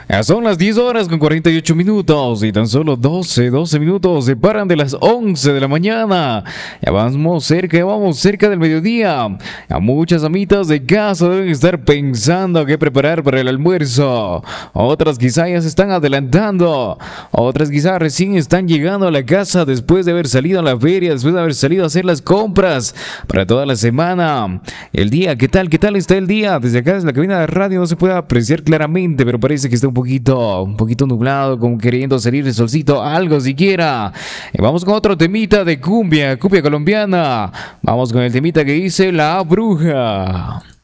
Ya son las 10 horas con 48 minutos y tan solo 12 minutos separan de las 11 de la mañana. Ya vamos cerca del mediodía. A muchas amitas de casa deben estar pensando qué preparar para el almuerzo. Otras quizá ya se están adelantando. Otras quizá recién están llegando a la casa después de haber salido a la feria, después de haber salido a hacer las compras para toda la semana. El día, ¿qué tal? ¿Qué tal está el día? Desde acá, desde la cabina de radio no se puede apreciar claramente, pero parece que está un poquito nublado, como queriendo salir el solcito, algo siquiera. Vamos con otro temita de cumbia colombiana. Vamos con el temita que dice La Bruja.